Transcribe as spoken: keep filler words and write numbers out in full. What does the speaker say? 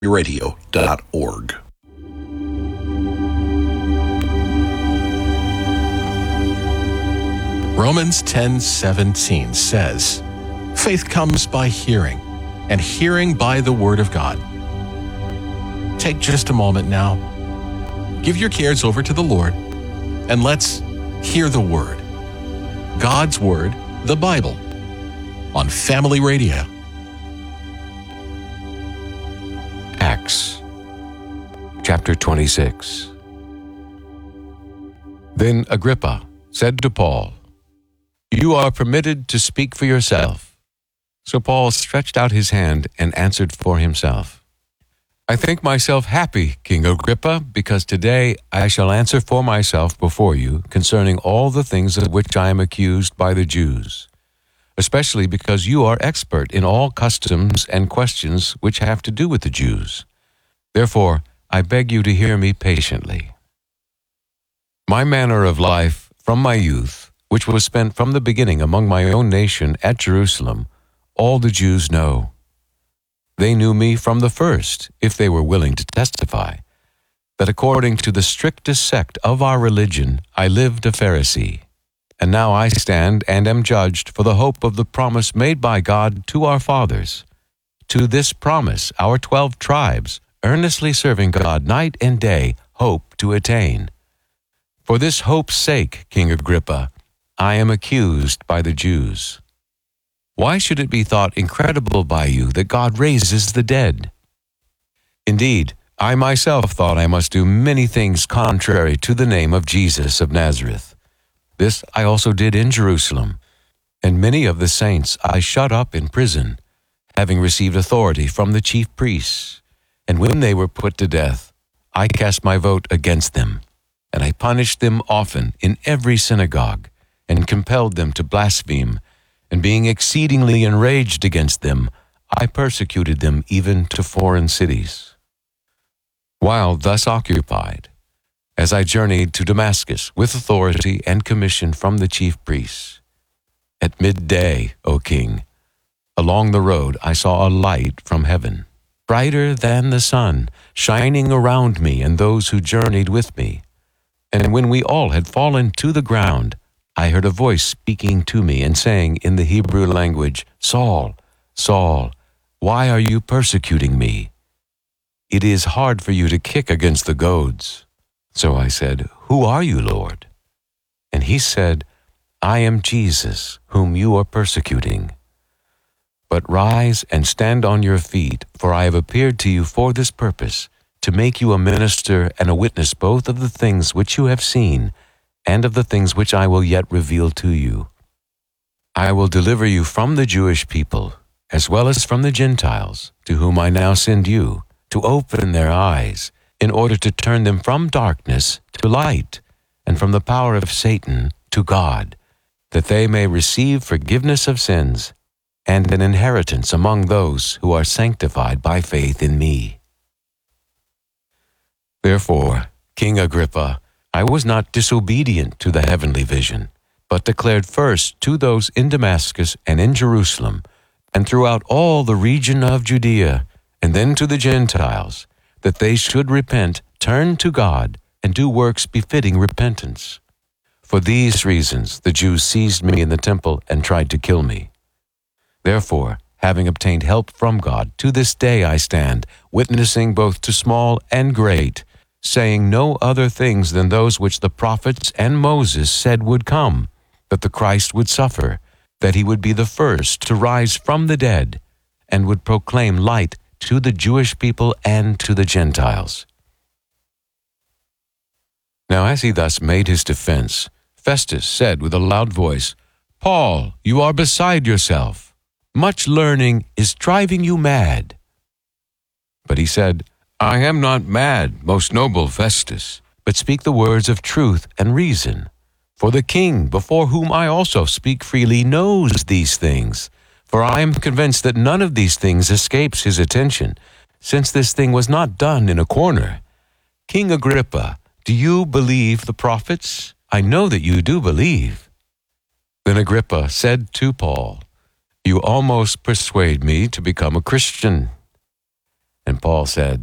radio dot org. Romans ten seventeen says, "Faith comes by hearing, and hearing by the Word of God." Take just a moment now. Give your cares over to the Lord, and let's hear the Word. God's Word, the Bible, on Family Radio. Acts, chapter twenty-six. Then Agrippa said to Paul, "You are permitted to speak for yourself." So Paul stretched out his hand and answered for himself. "I think myself happy, King Agrippa, because today I shall answer for myself before you concerning all the things of which I am accused by the Jews, especially because you are expert in all customs and questions which have to do with the Jews. Therefore, I beg you to hear me patiently. My manner of life from my youth, which was spent from the beginning among my own nation at Jerusalem, all the Jews know. They knew me from the first, if they were willing to testify, that according to the strictest sect of our religion, I lived a Pharisee. And now I stand and am judged for the hope of the promise made by God to our fathers. To this promise our twelve tribes, earnestly serving God night and day, hope to attain. For this hope's sake, King Agrippa, I am accused by the Jews. Why should it be thought incredible by you that God raises the dead? Indeed, I myself thought I must do many things contrary to the name of Jesus of Nazareth. This I also did in Jerusalem, and many of the saints I shut up in prison, having received authority from the chief priests. And when they were put to death, I cast my vote against them, and I punished them often in every synagogue, and compelled them to blaspheme, and being exceedingly enraged against them, I persecuted them even to foreign cities. While thus occupied, as I journeyed to Damascus with authority and commission from the chief priests, at midday, O king, along the road I saw a light from heaven, brighter than the sun, shining around me and those who journeyed with me. And when we all had fallen to the ground, I heard a voice speaking to me and saying in the Hebrew language, "Saul, Saul, why are you persecuting me? It is hard for you to kick against the goads." So I said, "Who are you, Lord?" And he said, "I am Jesus, whom you are persecuting. But rise and stand on your feet, for I have appeared to you for this purpose, to make you a minister and a witness both of the things which you have seen and of the things which I will yet reveal to you. I will deliver you from the Jewish people, as well as from the Gentiles, to whom I now send you, to open their eyes, in order to turn them from darkness to light, and from the power of Satan to God, that they may receive forgiveness of sins and an inheritance among those who are sanctified by faith in me. Therefore, King Agrippa, I was not disobedient to the heavenly vision, but declared first to those in Damascus and in Jerusalem, and throughout all the region of Judea, and then to the Gentiles, that they should repent, turn to God, and do works befitting repentance. For these reasons the Jews seized me in the temple and tried to kill me. Therefore, having obtained help from God, to this day I stand, witnessing both to small and great, saying no other things than those which the prophets and Moses said would come, that the Christ would suffer, that he would be the first to rise from the dead, and would proclaim light to the Jewish people and to the Gentiles. Now as he thus made his defense, Festus said with a loud voice, "Paul, you are beside yourself. Much learning is driving you mad." But he said, "I am not mad, most noble Festus, but speak the words of truth and reason. For the king, before whom I also speak freely, knows these things. For I am convinced that none of these things escapes his attention, since this thing was not done in a corner. King Agrippa, do you believe the prophets? I know that you do believe." Then Agrippa said to Paul, "You almost persuade me to become a Christian." And Paul said,